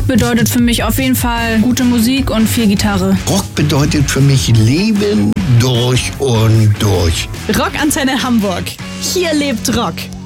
Rock bedeutet für mich auf jeden Fall gute Musik und viel Gitarre. Rock bedeutet für mich Leben durch und durch. Rockantenne Hamburg. Hier lebt Rock.